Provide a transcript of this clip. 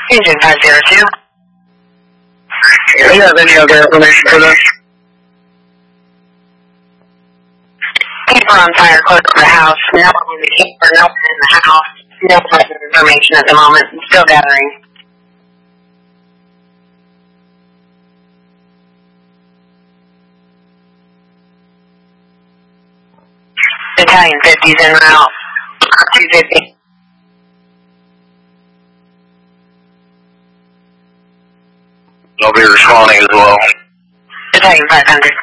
Agent 502. Do you have any other information for this? People on fire close to the house. No one in the camper, no one in the house. No further information at the moment. Still gathering. Battalion 50's en route. 250. I'll be responding as well. Battalion 500.